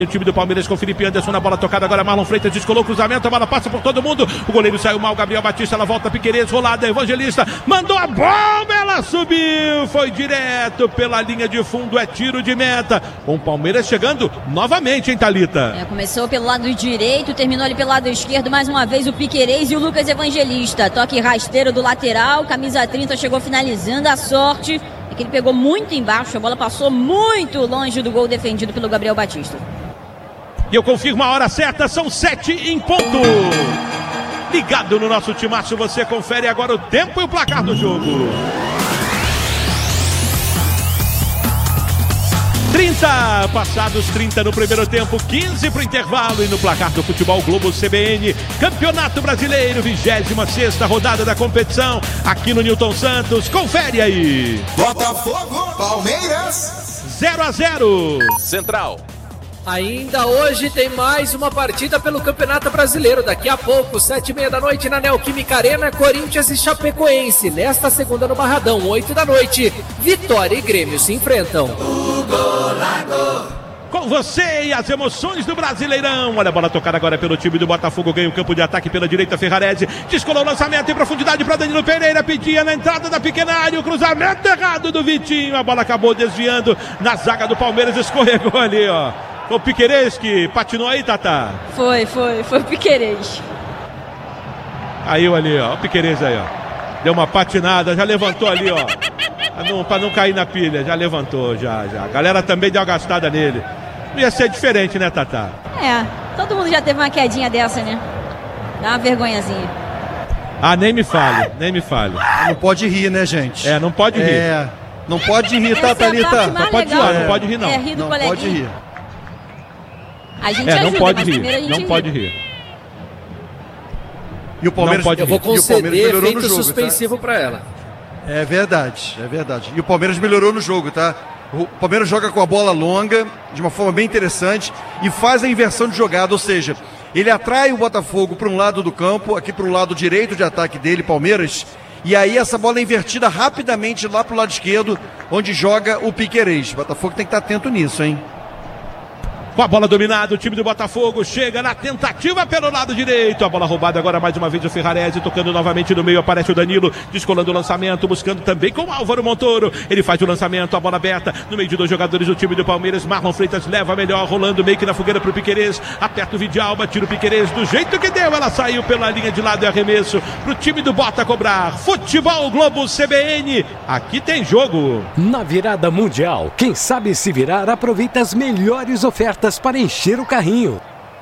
O time do Palmeiras com o Felipe Anderson na bola tocada, agora Marlon Freitas descolou o cruzamento, a bola passa por todo mundo, o goleiro saiu mal, Gabriel Batista, ela volta, Piquerez, rolada, Evangelista, mandou a bomba, ela subiu, foi direto pela linha de fundo, é tiro de meta, com o Palmeiras chegando novamente, hein, Thalita? Começou pelo lado direito, terminou ali pelo lado esquerdo, mais uma vez o Piquerez e o Lucas Evangelista, toque rasteiro do lateral, camisa 30 chegou finalizando, a sorte é que ele pegou muito embaixo, a bola passou muito longe do gol defendido pelo Gabriel Batista. E eu confirmo a hora certa, são 7 em ponto. Ligado no nosso timaço, você confere agora o tempo e o placar do jogo. 30, passados 30 no primeiro tempo, 15 para o intervalo e no placar do Futebol Globo CBN, Campeonato Brasileiro, 26ª rodada da competição, aqui no Newton Santos, confere aí. Botafogo, Palmeiras, 0-0. Central. Ainda hoje tem mais uma partida pelo Campeonato Brasileiro. Daqui a pouco, 7h30 da noite na Neoquímica Arena, Corinthians e Chapecoense. Nesta segunda no Barradão, 8 da noite, Vitória e Grêmio se enfrentam. Com você e as emoções do Brasileirão. Olha a bola tocada agora pelo time do Botafogo. Ganha o campo de ataque pela direita, Ferrarese. Descolou o lançamento em profundidade para Danilo Pereira. Pedia na entrada da pequena área. O cruzamento errado do Vitinho. A bola acabou desviando na zaga do Palmeiras. Escorregou ali, ó. Foi o Piquerez que patinou aí, Tatá? Foi o Piquerez. Aí, ali, ó. O Piquerez aí, ó. Deu uma patinada, já levantou ali, ó. Pra não cair na pilha, já levantou, já. A galera também deu uma gastada nele. Não ia ser diferente, né, Tatá? Todo mundo já teve uma quedinha dessa, né? Dá uma vergonhazinha. Ah, nem me fale. Não pode rir, né, gente? Não pode rir. Não pode rir, tá, Thalita? Não pode rir, não pode rir, não. Rir do não coleguinha. pode rir. A gente ajuda, não pode mas rir, primeiro a gente não pode rir. E o Palmeiras, Eu vou conceder efeito no jogo, suspensivo para ela. É verdade. E o Palmeiras melhorou no jogo, tá? O Palmeiras joga com a bola longa, de uma forma bem interessante, e faz a inversão de jogada, ou seja, ele atrai o Botafogo para um lado do campo, aqui para o lado direito de ataque dele, Palmeiras, e aí essa bola é invertida rapidamente lá para o lado esquerdo, onde joga o Piquerez. O Botafogo tem que estar atento nisso, hein? Com a bola dominada, o time do Botafogo chega na tentativa pelo lado direito. A bola roubada agora mais uma vez o Ferrarese, tocando novamente no meio, aparece o Danilo, descolando o lançamento, buscando também com o Álvaro Montoro. Ele faz o lançamento, a bola aberta, no meio de dois jogadores do time do Palmeiras. Marlon Freitas leva melhor, rolando meio que na fogueira pro Piquerez. Aperta o Vidalba, tira o Piquerez do jeito que deu. Ela saiu pela linha de lado e arremesso pro time do Bota cobrar. Futebol Globo CBN, aqui tem jogo. Na virada mundial, quem sabe se virar, aproveita as melhores ofertas para encher o carrinho.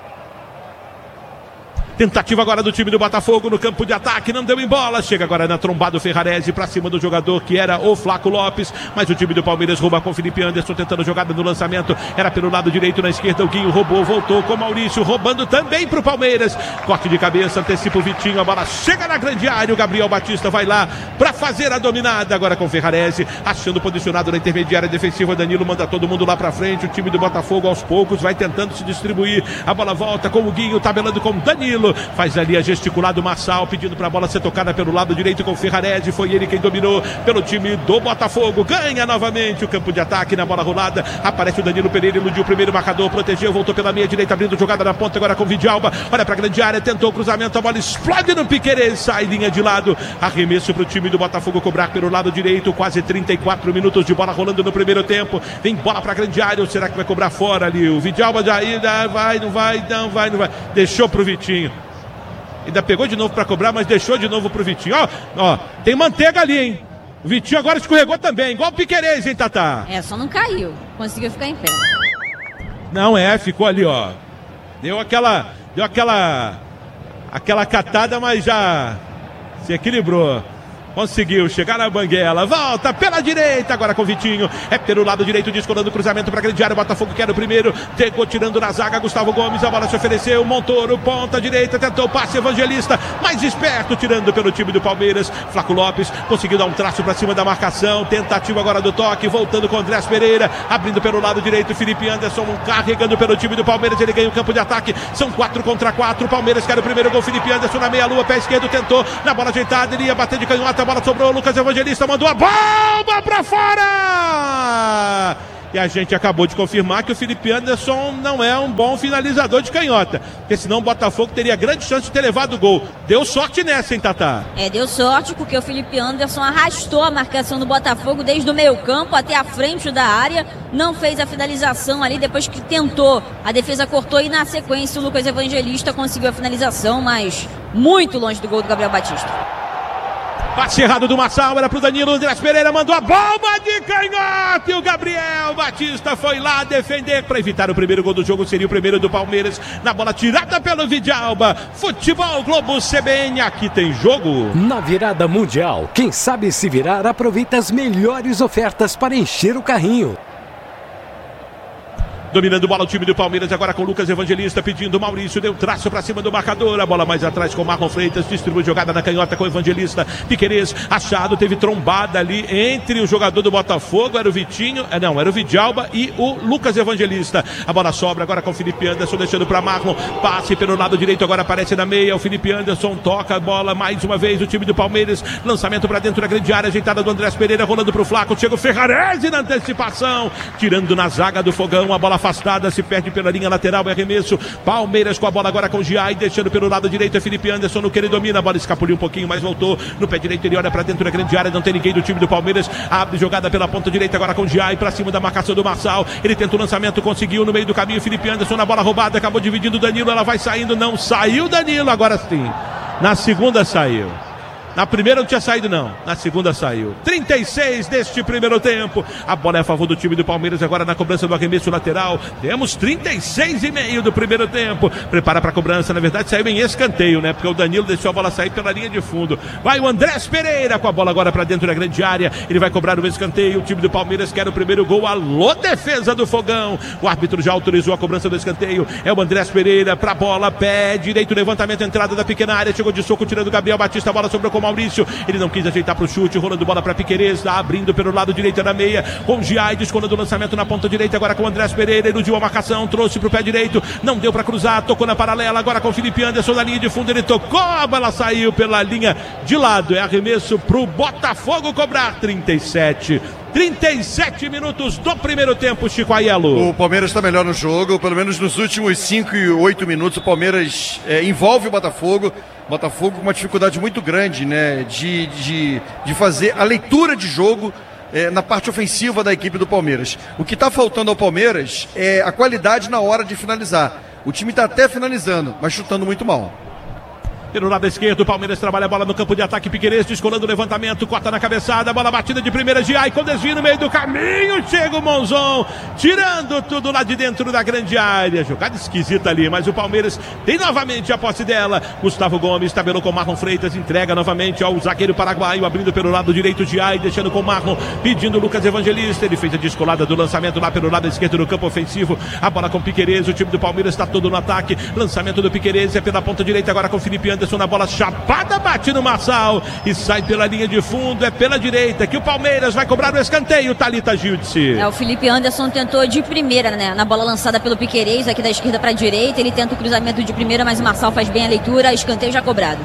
Tentativa agora do time do Botafogo no campo de ataque, não deu em bola, chega agora na trombada o Ferrarese para cima do jogador que era o Flaco Lopes, mas o time do Palmeiras rouba com o Felipe Anderson, tentando jogada no lançamento, era pelo lado direito, na esquerda o Guinho roubou, voltou com o Maurício, roubando também para o Palmeiras, corte de cabeça, antecipa o Vitinho, a bola chega na grande área, o Gabriel Batista vai lá para fazer a dominada, agora com o Ferrarese, achando posicionado na intermediária defensiva, Danilo manda todo mundo lá para frente, o time do Botafogo aos poucos vai tentando se distribuir, a bola volta com o Guinho, tabelando com o Danilo, faz ali a gesticulado Marçal, pedindo para a bola ser tocada pelo lado direito com o Ferrarese, foi ele quem dominou pelo time do Botafogo, ganha novamente o campo de ataque na bola rolada, aparece o Danilo Pereira, iludiu o primeiro marcador, protegeu, voltou pela meia direita, abrindo jogada na ponta agora com o Vidalba, olha para a grande área, tentou o cruzamento, a bola explode no Piquerez, sai linha de lado, arremesso para o time do Botafogo cobrar pelo lado direito, quase 34 minutos de bola rolando no primeiro tempo, vem bola para a grande área, ou será que vai cobrar fora ali, o Vidalba já não vai, deixou pro Vitinho. Ainda pegou de novo para cobrar, mas deixou de novo pro Vitinho. Ó, tem manteiga ali, hein? O Vitinho agora escorregou também, igual o Piquerez, hein, Tatá? Só não caiu. Conseguiu ficar em pé. Não, ficou ali, ó. Deu aquela catada, mas já se equilibrou. Conseguiu chegar na banguela, volta pela direita, agora com o Vitinho, é pelo lado direito, descolando o cruzamento para a grande área, Botafogo quer o primeiro, Tego tirando na zaga, Gustavo Gomes, a bola se ofereceu, Montoro, ponta direita, tentou o passe, Evangelista, mais esperto, tirando pelo time do Palmeiras, Flaco Lopes, conseguiu dar um traço para cima da marcação, tentativa agora do toque, voltando com o Andrés Pereira, abrindo pelo lado direito, Felipe Anderson, carregando pelo time do Palmeiras, ele ganha o campo de ataque, são 4 contra 4, Palmeiras quer o primeiro gol, Felipe Anderson na meia-lua, pé esquerdo, tentou, na bola ajeitada, ele ia bater de canhota, a bola sobrou, Lucas Evangelista mandou a bomba pra fora! E a gente acabou de confirmar que o Felipe Anderson não é um bom finalizador de canhota. Porque senão o Botafogo teria grande chance de ter levado o gol. Deu sorte nessa, hein, Tatá? Deu sorte porque o Felipe Anderson arrastou a marcação do Botafogo desde o meio campo até a frente da área. Não fez a finalização ali depois que tentou. A defesa cortou e na sequência o Lucas Evangelista conseguiu a finalização, mas muito longe do gol do Gabriel Batista. Passe errado do Marçal, era pro Danilo. Andrés Pereira mandou a bomba de canhota e o Gabriel Batista foi lá defender para evitar o primeiro gol do jogo. Seria o primeiro do Palmeiras na bola tirada pelo Vidalba. Futebol Globo CBN, aqui tem jogo. Na virada mundial, quem sabe se virar aproveita as melhores ofertas para encher o carrinho. Dominando bola o time do Palmeiras, agora com o Lucas Evangelista pedindo. Maurício deu traço pra cima do marcador. A bola mais atrás com o Marlon Freitas. Distribui jogada na canhota com o Evangelista. Piquerez achado, teve trombada ali entre o jogador do Botafogo. Era o Vitinho, não, era o Vidalba e o Lucas Evangelista. A bola sobra agora com o Felipe Anderson, deixando pra Marlon. Passe pelo lado direito, agora aparece na meia. O Felipe Anderson toca a bola mais uma vez. O time do Palmeiras, lançamento pra dentro da grande área. Ajeitada do Andrés Pereira, rolando pro Flaco. Chega o Ferrarese na antecipação. Tirando na zaga do Fogão, a bola afastada, se perde pela linha lateral, é arremesso. Palmeiras com a bola agora com o Giai, deixando pelo lado direito é Felipe Anderson, no que ele domina, a bola escapuliu um pouquinho, mas voltou no pé direito, ele olha pra dentro da grande área, não tem ninguém do time do Palmeiras, abre jogada pela ponta direita agora com o Giai, pra cima da marcação do Marçal, ele tenta o lançamento, conseguiu no meio do caminho, Felipe Anderson na bola roubada, acabou dividindo o Danilo, ela vai saindo, não saiu Danilo, agora sim, na segunda saiu. Na primeira não tinha saído não, na segunda saiu. 36 deste primeiro tempo. A bola é a favor do time do Palmeiras agora na cobrança do arremesso lateral. Temos 36,5 do primeiro tempo. Prepara para a cobrança, na verdade saiu em escanteio, né? Porque o Danilo deixou a bola sair pela linha de fundo. Vai o Andrés Pereira com a bola agora para dentro da grande área. Ele vai cobrar o escanteio. O time do Palmeiras quer o primeiro gol. Alô, defesa do Fogão. O árbitro já autorizou a cobrança do escanteio. É o Andrés Pereira para a bola, pé direito, levantamento, entrada da pequena área. Chegou de soco, tirando o Gabriel Batista. A bola sobrou com o Maurício, ele não quis ajeitar para o chute, rolando bola para Piquerez, tá abrindo pelo lado direito na meia, com o Giai, descolando o lançamento na ponta direita, agora com o Andrés Pereira, iludiu a marcação, trouxe para o pé direito, não deu para cruzar, tocou na paralela, agora com o Felipe Anderson na linha de fundo, ele tocou, a bola saiu pela linha de lado, é arremesso para o Botafogo cobrar. 37 minutos do primeiro tempo, Chico Aiello. O Palmeiras está melhor no jogo, pelo menos nos últimos 5 e 8 minutos o Palmeiras envolve o Botafogo com uma dificuldade muito grande, né, de fazer a leitura de jogo na parte ofensiva da equipe do Palmeiras. O que está faltando ao Palmeiras é a qualidade na hora de finalizar. O time está até finalizando, mas chutando muito mal. Pelo lado esquerdo, o Palmeiras trabalha a bola no campo de ataque. Piquerez descolando o levantamento, corta na cabeçada, bola batida de primeira, Giai com desvio no meio do caminho, chega o Monzon, tirando tudo lá de dentro da grande área. Jogada esquisita ali, mas o Palmeiras tem novamente a posse dela. Gustavo Gomes tabelou com Marlon Freitas, entrega novamente ao zagueiro paraguaio, abrindo pelo lado direito, Giai, deixando com Marlon, pedindo o Lucas Evangelista. Ele fez a descolada do lançamento lá pelo lado esquerdo do campo ofensivo. A bola com Piquerez, o time do Palmeiras está todo no ataque. Lançamento do Piquerez é pela ponta direita agora com Felipe Anderson na bola chapada, bate no Marçal e sai pela linha de fundo, é pela direita que o Palmeiras vai cobrar o escanteio, Thalita Giltze. O Felipe Anderson tentou de primeira, né, na bola lançada pelo Piquerez, aqui da esquerda para a direita, ele tenta o cruzamento de primeira, mas o Marçal faz bem a leitura, escanteio já cobrado.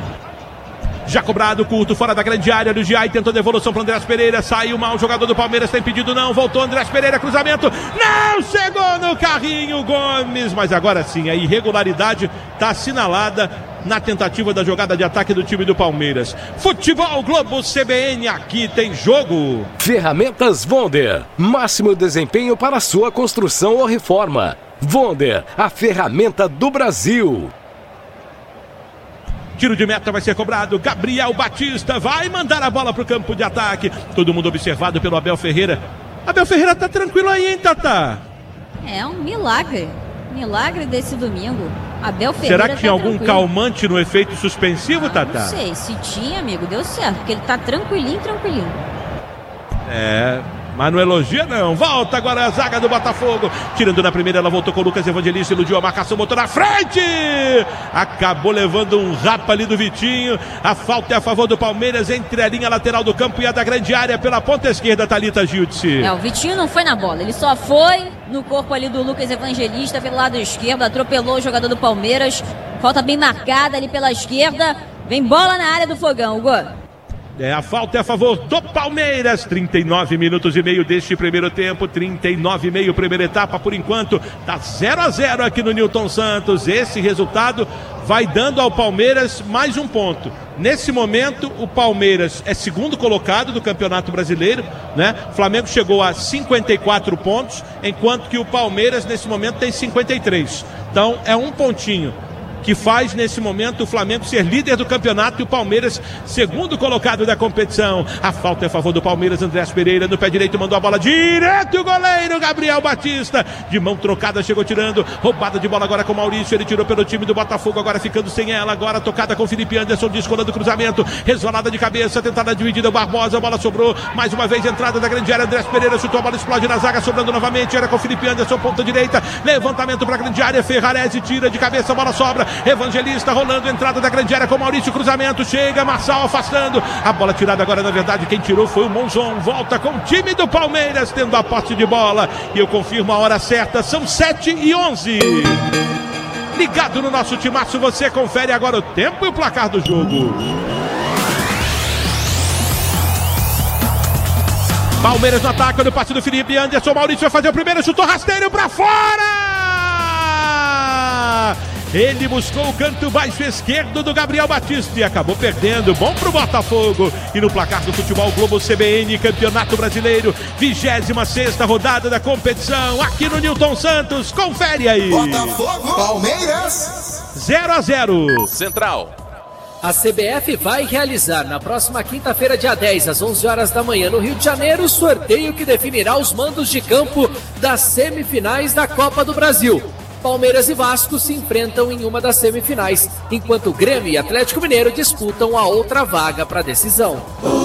Já cobrado, curto, fora da grande área do Giai, tentou devolução para o Andrés Pereira, saiu mal, o jogador do Palmeiras tem pedido não, voltou Andrés Pereira, cruzamento, não, chegou no carrinho Gomes, mas agora sim, a irregularidade está assinalada na tentativa da jogada de ataque do time do Palmeiras. Futebol Globo CBN, aqui tem jogo. Ferramentas Wonder, máximo desempenho para sua construção ou reforma. Wonder, a ferramenta do Brasil. Tiro de meta vai ser cobrado. Gabriel Batista vai mandar a bola para o campo de ataque. Todo mundo observado pelo Abel Ferreira. Abel Ferreira tá tranquilo aí, hein, Tatá? É um milagre. Milagre desse domingo. Abel Ferreira. Será que tinha algum calmante no efeito suspensivo, Tatá? Não sei. Se tinha, amigo, deu certo. Porque ele tá tranquilinho. Mas não elogia não, volta agora a zaga do Botafogo, tirando na primeira, ela voltou com o Lucas Evangelista, iludiu a marcação, botou na frente, acabou levando um rapa ali do Vitinho, a falta é a favor do Palmeiras, entre a linha lateral do campo e a da grande área, pela ponta esquerda, Thalita Giltze. O Vitinho não foi na bola, ele só foi no corpo ali do Lucas Evangelista, pelo lado esquerdo, atropelou o jogador do Palmeiras, falta bem marcada ali pela esquerda, vem bola na área do Fogão, o gol. A falta é a favor do Palmeiras. 39 minutos e meio deste primeiro tempo, 39,5 primeira etapa. Por enquanto tá 0-0 aqui no Newton Santos. Esse resultado vai dando ao Palmeiras mais um ponto. Nesse momento o Palmeiras é segundo colocado do Campeonato Brasileiro, né? O Flamengo chegou a 54 pontos, enquanto que o Palmeiras nesse momento tem 53. Então é um pontinho que faz nesse momento o Flamengo ser líder do campeonato e o Palmeiras segundo colocado da competição. A falta é a favor do Palmeiras. Andrés Pereira no pé direito mandou a bola direto, o goleiro Gabriel Batista de mão trocada chegou tirando, roubada de bola agora com o Maurício, ele tirou pelo time do Botafogo, agora ficando sem ela, agora tocada com o Felipe Anderson, descolando o cruzamento, resvalada de cabeça, tentada dividida, o Barbosa, a bola sobrou, mais uma vez entrada da grande área, Andrés Pereira chutou, a bola explode na zaga, sobrando novamente, era com o Felipe Anderson, ponta direita, levantamento para a grande área, Ferrarese tira de cabeça, a bola sobra, Evangelista rolando, entrada da grande área com Maurício, cruzamento, chega, Marçal afastando, a bola tirada agora, na verdade, quem tirou foi o Monzon, volta com o time do Palmeiras, tendo a posse de bola, e eu confirmo a hora certa, são 7h11. Ligado no nosso timaço, você confere agora o tempo e o placar do jogo. Palmeiras no ataque, no passe do Felipe Anderson, Maurício vai fazer o primeiro, chutou rasteiro pra fora! Ele buscou o canto baixo esquerdo do Gabriel Batista e acabou perdendo. Bom pro Botafogo. E no placar do Futebol Globo CBN, Campeonato Brasileiro, 26ª rodada da competição, aqui no Newton Santos. Confere aí. Botafogo, Palmeiras. 0-0. Central. A CBF vai realizar na próxima quinta-feira, dia 10, às 11 horas da manhã, no Rio de Janeiro, o sorteio que definirá os mandos de campo das semifinais da Copa do Brasil. Palmeiras e Vasco se enfrentam em uma das semifinais, enquanto Grêmio e Atlético Mineiro disputam a outra vaga para a decisão.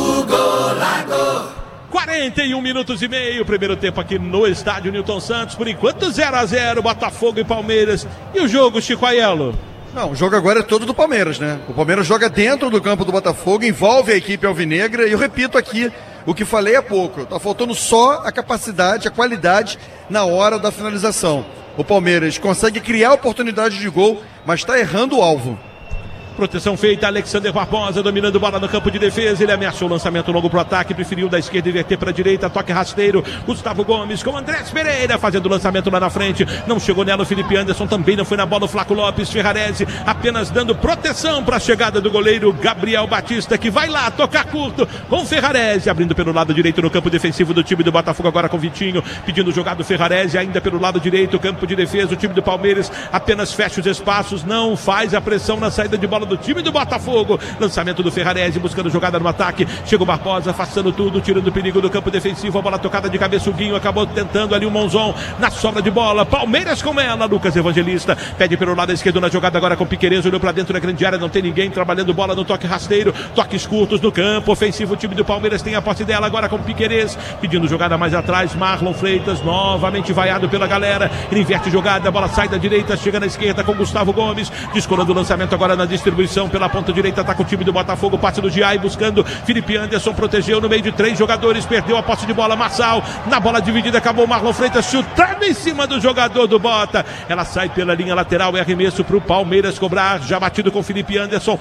41 minutos e meio, primeiro tempo aqui no estádio Newton Santos, por enquanto 0-0, Botafogo e Palmeiras. E o jogo, Chico Aiello? Não, o jogo agora é todo do Palmeiras, né? O Palmeiras joga dentro do campo do Botafogo, envolve a equipe alvinegra, e eu repito aqui o que falei há pouco, tá faltando só a capacidade, a qualidade na hora da finalização. O Palmeiras consegue criar oportunidade de gol, mas está errando o alvo. Proteção feita, Alexander Barbosa dominando bola no campo de defesa, ele ameaçou o lançamento longo pro ataque, preferiu da esquerda inverter para a direita, toque rasteiro, Gustavo Gomes com Andrés Pereira fazendo o lançamento lá na frente, não chegou nela o Felipe Anderson, também não foi na bola o Flaco Lopes, Ferrarese apenas dando proteção para a chegada do goleiro Gabriel Batista, que vai lá tocar curto com Ferrarese, abrindo pelo lado direito no campo defensivo do time do Botafogo, agora com Vitinho, pedindo jogado Ferrarese, ainda pelo lado direito, campo de defesa, o time do Palmeiras apenas fecha os espaços, não faz a pressão na saída de bola do time do Botafogo, lançamento do Ferrarese, buscando jogada no ataque, chega o Barbosa, afastando tudo, tirando o perigo do campo defensivo, a bola tocada de cabeça, o Guinho acabou tentando ali o Monzon, na sobra de bola, Palmeiras com ela, Lucas Evangelista, pede pelo lado esquerdo na jogada agora com Piquerez, olhou pra dentro da grande área, não tem ninguém, trabalhando bola no toque rasteiro, toques curtos no campo, ofensivo, o time do Palmeiras tem a posse dela agora com Piquerez, pedindo jogada mais atrás, Marlon Freitas, novamente vaiado pela galera, ele inverte jogada, a bola sai da direita, chega na esquerda com Gustavo Gomes, descolando o lançamento agora na distribuição, pela ponta direita, tá com o time do Botafogo, passe do Giai, buscando Felipe Anderson, protegeu no meio de 3 jogadores, perdeu a posse de bola, Marçal, na bola dividida, acabou Marlon Freitas chutando em cima do jogador do Bota, ela sai pela linha lateral, é arremesso pro Palmeiras cobrar, já batido com Felipe Anderson,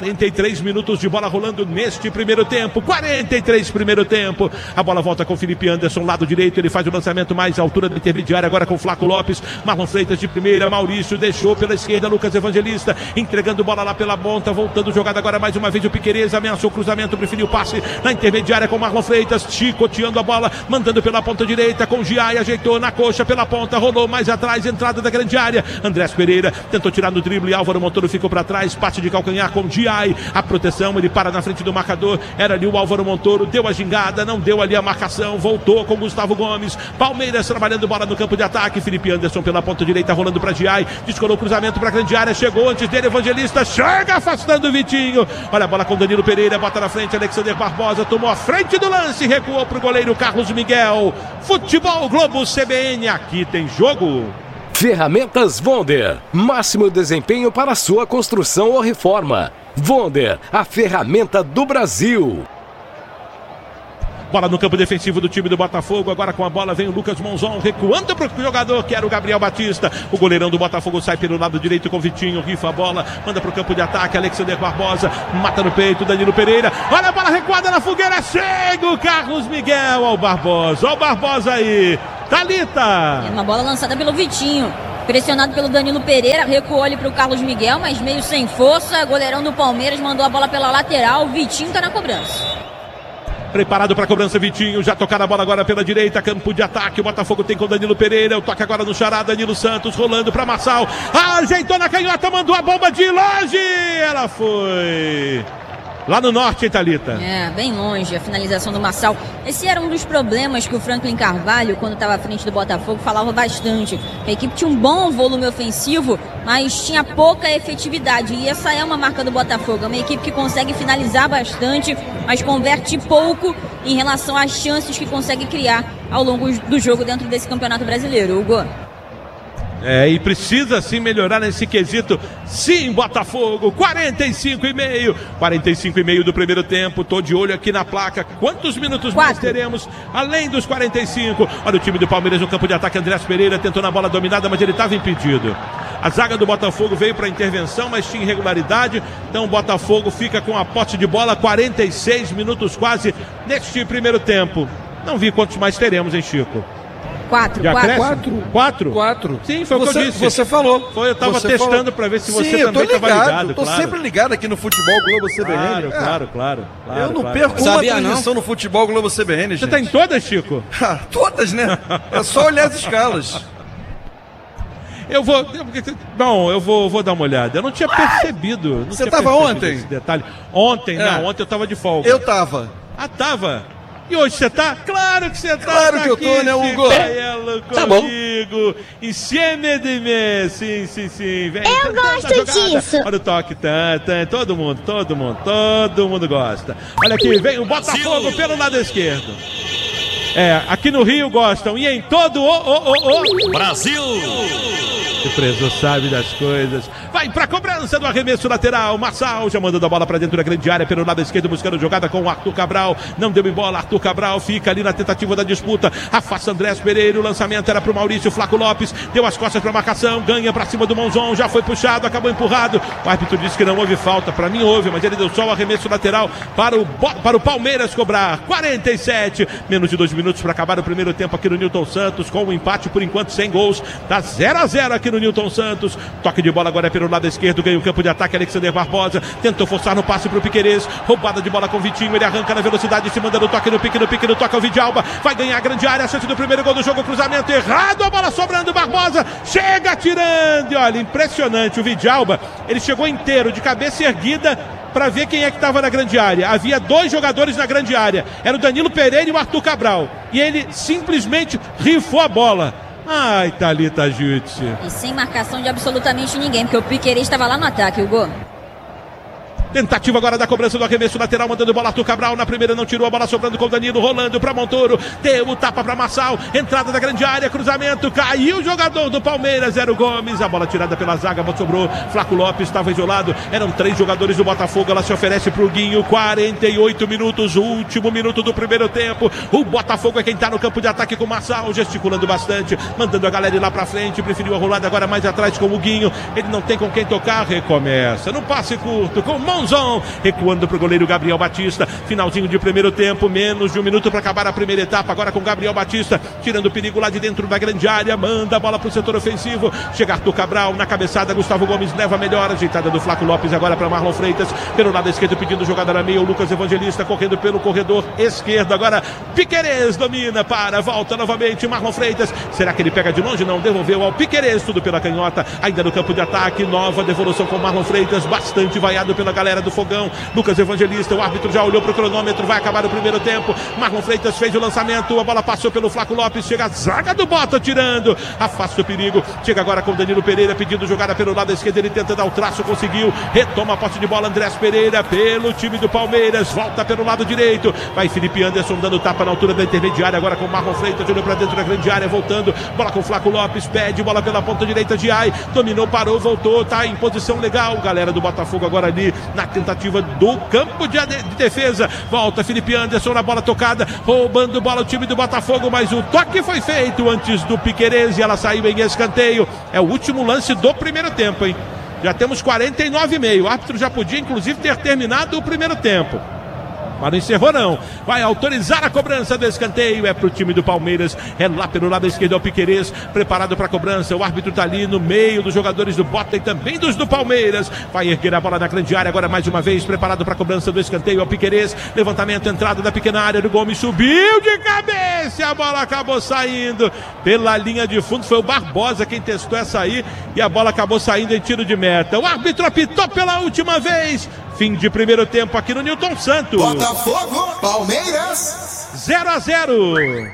43 minutos de bola rolando neste primeiro tempo, 43 primeiro tempo, a bola volta com Felipe Anderson, lado direito, ele faz o lançamento mais à altura da intermediária, agora com Flaco Lopes, Marlon Freitas de primeira, Maurício deixou pela esquerda, Lucas Evangelista, entregando bola lá pela ponta, voltando jogada agora mais uma vez o Piquerez, ameaçou o cruzamento, preferiu o passe na intermediária com Marlon Freitas, chicoteando a bola, mandando pela ponta direita com Giai, ajeitou na coxa pela ponta, rolou mais atrás, entrada da grande área, Andrés Pereira tentou tirar no drible, Álvaro Montoro ficou para trás, passe de calcanhar com Giai, a proteção, ele para na frente do marcador, era ali o Álvaro Montoro, deu a gingada, não deu ali a marcação, voltou com Gustavo Gomes, Palmeiras trabalhando bola no campo de ataque, Felipe Anderson pela ponta direita, rolando para Giai, descolou o cruzamento para a grande área, chegou antes dele, Evangelista, chega afastando o Vitinho, olha a bola com Danilo Pereira, bota na frente, Alexander Barbosa, tomou a frente do lance, recuou para o goleiro Carlos Miguel. Futebol Globo CBN, aqui tem jogo. Ferramentas Wonder, máximo desempenho para sua construção ou reforma. Wonder, a ferramenta do Brasil. Bola no campo defensivo do time do Botafogo. Agora com a bola vem o Lucas Monzon recuando para o jogador que era o Gabriel Batista. O goleirão do Botafogo sai pelo lado direito com o Vitinho. Rifa a bola, manda para o campo de ataque. Alexander Barbosa mata no peito. Danilo Pereira. Olha a bola recuada na fogueira. Chega o Carlos Miguel. Olha o Barbosa. Olha o Barbosa aí. Thalita. É uma bola lançada pelo Vitinho. Pressionado pelo Danilo Pereira, recuou ali para o Carlos Miguel, mas meio sem força. Goleirão do Palmeiras mandou a bola pela lateral. O Vitinho está na cobrança. Preparado para a cobrança, Vitinho. Já tocaram a bola agora pela direita. Campo de ataque. O Botafogo tem com o Danilo Pereira. O toque agora no Xará. Danilo Santos rolando para Marçal. Ajeitou na canhota. Mandou a bomba de longe. Ela foi lá no norte, hein, Thalita? É, bem longe a finalização do Marçal. Esse era um dos problemas que o Franklin Carvalho, quando estava à frente do Botafogo, falava bastante. A equipe tinha um bom volume ofensivo, mas tinha pouca efetividade. E essa é uma marca do Botafogo. É uma equipe que consegue finalizar bastante, mas converte pouco em relação às chances que consegue criar ao longo do jogo dentro desse Campeonato Brasileiro. Hugo. E precisa sim melhorar nesse quesito. Sim, Botafogo, 45,5. 45,5 do primeiro tempo. Tô de olho aqui na placa. Quantos minutos mais teremos além dos 45? Olha o time do Palmeiras no campo de ataque. Andrés Pereira tentou na bola dominada, mas ele estava impedido. A zaga do Botafogo veio para a intervenção, mas tinha irregularidade. Então o Botafogo fica com a posse de bola. 46 minutos quase neste primeiro tempo. Não vi quantos mais teremos, hein, Chico? 4. Sim, foi o que eu disse. Você falou. Eu estava testando para ver se você Sim, também estava ligado. Eu tô sempre ligado aqui no Futebol Globo CBN. Claro. Eu não perco uma transmissão no Futebol Globo CBN, gente. Você tá em todas, Chico? Todas, né? É só olhar as escalas. Eu vou dar uma olhada. Eu não tinha percebido. Você estava ontem? Esse detalhe. Ontem eu estava de folga. Eu estava. Tava. E hoje você tá? Claro que você tá. Claro que eu tô, né, Hugo? Tá bom. Insieme de mim. Sim. Vem, eu gosto disso. Olha o toque. Todo mundo gosta. Olha aqui, vem o Botafogo pelo lado esquerdo. Aqui no Rio gostam. E em todo o Brasil. O preso sabe das coisas. Vai pra cobrança do arremesso lateral. Marçal já mandando a bola pra dentro da grande área pelo lado esquerdo, buscando jogada com o Arthur Cabral. Não deu em bola. Arthur Cabral fica ali na tentativa da disputa. Afasta Andrés Pereira. O lançamento era pro Maurício Flaco Lopes. Deu as costas pra marcação. Ganha pra cima do Monzon. Já foi puxado. Acabou empurrado. O árbitro disse que não houve falta. Pra mim houve, mas ele deu só o arremesso lateral para o Palmeiras cobrar. 47. Menos de 2 minutos para acabar o primeiro tempo aqui no Newton Santos. Com o empate por enquanto sem gols. Tá 0-0 aqui no Newton Santos. Toque de bola agora é pelo lado esquerdo. Ganha o campo de ataque. Alexander Barbosa tentou forçar no passe pro Piquerez. Roubada de bola com o Vitinho. Ele arranca na velocidade. Se manda no toque, no pique. No toque ao Vidalba. Vai ganhar a grande área. A chance do primeiro gol do jogo. Cruzamento errado. A bola sobrando. Barbosa chega tirando. E olha, impressionante. O Vidalba, ele chegou inteiro, de cabeça erguida, para ver quem é que estava na grande área. Havia 2 jogadores na grande área. Era o Danilo Pereira e o Arthur Cabral. E ele simplesmente rifou a bola. Ai, Thalita Jutsi. E sem marcação de absolutamente ninguém, porque o Piquerez estava lá no ataque, Hugo. Tentativa agora da cobrança do arremesso lateral, mandando bola Arthur Cabral. Na primeira não tirou a bola, sobrando com o Danilo, rolando para Montoro. Deu o tapa para Marçal. Entrada da grande área, cruzamento. Caiu o jogador do Palmeiras, Zero Gomes. A bola tirada pela zaga, sobrou. Flaco Lopes estava isolado. Eram 3 jogadores do Botafogo. Ela se oferece para o Guinho. 48 minutos, último minuto do primeiro tempo. O Botafogo é quem está no campo de ataque com o Marçal, gesticulando bastante, mandando a galera ir lá para frente. Preferiu a rolada agora mais atrás com o Guinho. Ele não tem com quem tocar. Recomeça no passe curto com o Monzon, recuando para o goleiro Gabriel Batista. Finalzinho de primeiro tempo, menos de 1 minuto para acabar a primeira etapa. Agora com Gabriel Batista, tirando o perigo lá de dentro da grande área. Manda a bola para o setor ofensivo. Chega Arthur Cabral na cabeçada. Gustavo Gomes leva melhor. Ajeitada do Flaco Lopes agora para Marlon Freitas. Pelo lado esquerdo, pedindo jogada na meia. O Lucas Evangelista correndo pelo corredor esquerdo. Agora Piquerez domina, volta novamente. Marlon Freitas. Será que ele pega de longe? Não, devolveu ao Piquerez. Tudo pela canhota. Ainda no campo de ataque. Nova devolução com Marlon Freitas. Bastante vaiado pela galera do Fogão. Lucas Evangelista, o árbitro já olhou para o cronômetro, vai acabar o primeiro tempo. Marlon Freitas fez o lançamento, a bola passou pelo Flaco Lopes, chega a zaga do Bota tirando, afasta o perigo, chega agora com o Danilo Pereira pedindo jogada pelo lado esquerdo, ele tenta dar o traço, conseguiu, retoma a posse de bola, Andrés Pereira pelo time do Palmeiras, volta pelo lado direito, vai Felipe Anderson dando tapa na altura da intermediária, agora com o Marlon Freitas, olhou para dentro da grande área, voltando, bola com o Flaco Lopes, pede bola pela ponta direita de Ai, dominou, parou, voltou, tá em posição legal, galera do Botafogo agora ali na na tentativa do campo de defesa. Volta Felipe Anderson na bola tocada, roubando bola o time do Botafogo, mas o toque foi feito antes do Piquerez e ela saiu em escanteio. É o último lance do primeiro tempo, hein? Já temos 49,5. O árbitro já podia, inclusive, ter terminado o primeiro tempo. Mas não encerrou não, vai autorizar a cobrança do escanteio, é pro time do Palmeiras, é lá pelo lado esquerdo, é o Piquerez, preparado para a cobrança, o árbitro tá ali no meio dos jogadores do Bota e também dos do Palmeiras, vai erguer a bola na grande área, agora mais uma vez, preparado para a cobrança do escanteio, é o Piquerez, levantamento, entrada da pequena área do Gomes, subiu de cabeça, a bola acabou saindo pela linha de fundo, foi o Barbosa quem testou essa aí, e a bola acabou saindo em tiro de meta, o árbitro apitou pela última vez. Fim de primeiro tempo aqui no Newton Santos. Botafogo, Palmeiras. 0-0.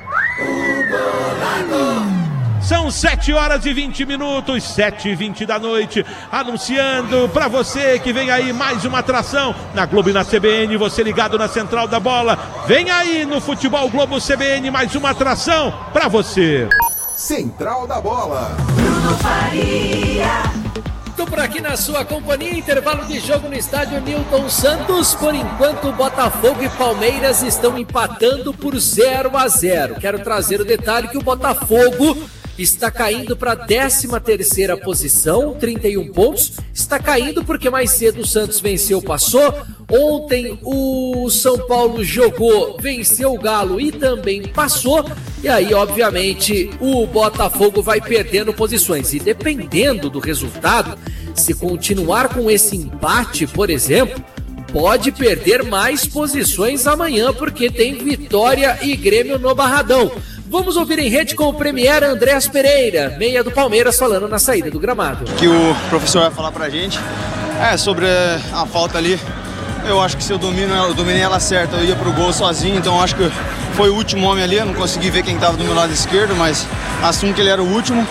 São 7h20, 7h20 da noite, anunciando pra você que vem aí mais uma atração na Globo e na CBN, você ligado na Central da Bola. Vem aí no Futebol Globo CBN mais uma atração pra você. Central da Bola. Bruno Faria. Por aqui na sua companhia, intervalo de jogo no estádio Newton Santos. Por enquanto, Botafogo e Palmeiras estão empatando por 0-0. Quero trazer o detalhe que o Botafogo está caindo para a 13ª posição, 31 pontos. Está caindo porque mais cedo o Santos venceu, passou. Ontem o São Paulo jogou, venceu o Galo e também passou. E aí, obviamente, o Botafogo vai perdendo posições. E dependendo do resultado, se continuar com esse empate, por exemplo, pode perder mais posições amanhã, porque tem Vitória e Grêmio no Barradão. Vamos ouvir em rede com o Premier Andrés Pereira, meia do Palmeiras, falando na saída do gramado. Que o professor vai falar pra gente sobre a falta ali. Eu acho que se eu dominei ela certa, eu ia pro gol sozinho, então eu acho que foi o último homem ali, eu não consegui ver quem estava do meu lado esquerdo, mas assumo que ele era o último.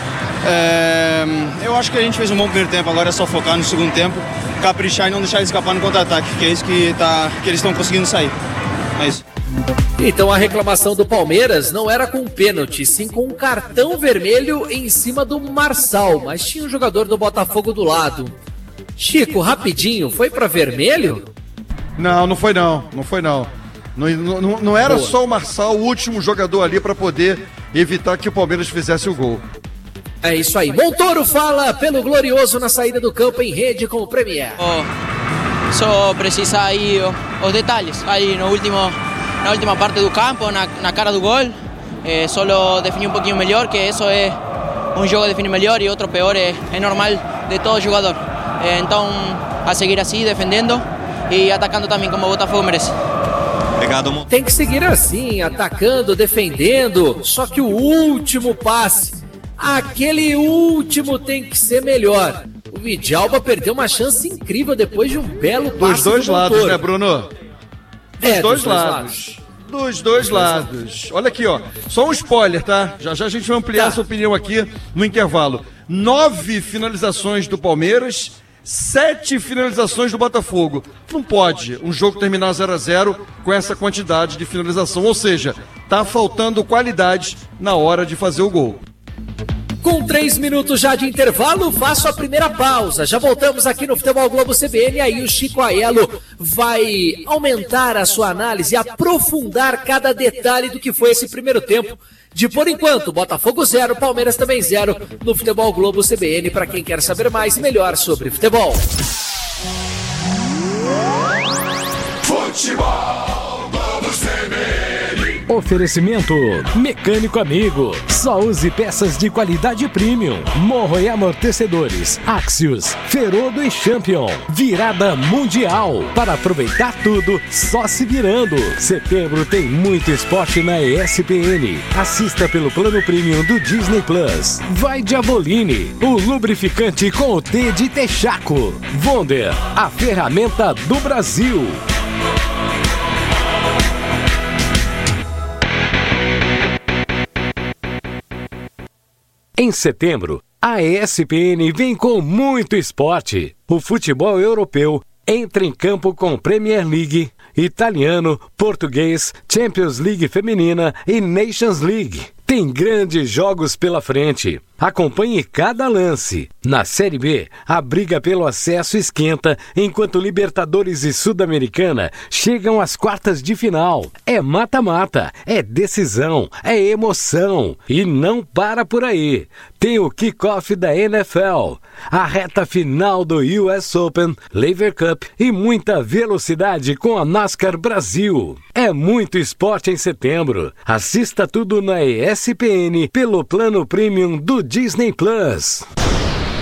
Eu acho que a gente fez um bom primeiro tempo, agora é só focar no segundo tempo, caprichar e não deixar ele escapar no contra-ataque, que é isso que eles estão conseguindo sair. É isso. Então a reclamação do Palmeiras não era com pênalti, sim com um cartão vermelho em cima do Marçal, mas tinha um jogador do Botafogo do lado. Chico, rapidinho, foi para vermelho? Não foi não. Não era só o Marçal o último jogador ali para poder evitar que o Palmeiras fizesse o gol. É isso aí. Montoro fala pelo Glorioso na saída do campo em rede com o Premier. Só precisa aí os detalhes. Aí na última parte do campo, na cara do gol, só definir um pouquinho melhor, que isso é um jogo definir melhor e outro pior, é normal de todo jogador. Então, a seguir assim, defendendo e atacando também como o Botafogo merece. Obrigado. Tem que seguir assim, atacando, defendendo, só que o último passe, aquele último tem que ser melhor. O Vidalba perdeu uma chance incrível depois de um belo passe. Dos dois lados, né, Bruno? Dos dois lados. Dos dois lados. Olha aqui, ó. Só um spoiler, tá? Já a gente vai ampliar essa opinião aqui no intervalo. 9 finalizações do Palmeiras, 7 finalizações do Botafogo. Não pode um jogo terminar 0-0 com essa quantidade de finalização. Ou seja, tá faltando qualidade na hora de fazer o gol. Com 3 minutos já de intervalo, faço a primeira pausa. Já voltamos aqui no Futebol Globo CBN. E aí o Chico Aiello vai aumentar a sua análise, aprofundar cada detalhe do que foi esse primeiro tempo. De por enquanto, Botafogo 0, Palmeiras também 0 no Futebol Globo CBN, para quem quer saber mais e melhor sobre futebol. Futebol Globo CBN. Oferecimento Mecânico Amigo. Só use peças de qualidade premium. Morro e amortecedores. Axios, Ferodo e Champion. Virada mundial. Para aproveitar tudo, só se virando. Setembro tem muito esporte na ESPN. Assista pelo plano premium do Disney Plus. Vai de Avoline, o lubrificante com o T de Texaco. Wonder, a ferramenta do Brasil. Em setembro, a ESPN vem com muito esporte. O futebol europeu entra em campo com Premier League, italiano, português, Champions League feminina e Nations League. Tem grandes jogos pela frente. Acompanhe cada lance. Na Série B, a briga pelo acesso esquenta, enquanto Libertadores e Sul-Americana chegam às quartas de final. É mata-mata, é decisão, é emoção. E não para por aí. Tem o kickoff da NFL, a reta final do US Open, Lever Cup e muita velocidade com a NASCAR Brasil. É muito esporte em setembro. Assista tudo na ESPN pelo plano premium do Disney Plus.